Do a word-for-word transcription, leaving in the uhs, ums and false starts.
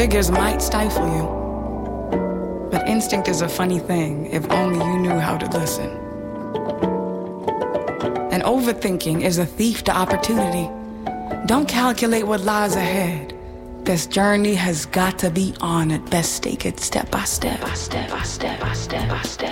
Figures might stifle you, but instinct is a funny thing if only you knew how to listen. And overthinking is a thief to opportunity. Don't calculate what lies ahead. This journey has got to be on at best stake it step by step, by step, by step, by step, by step.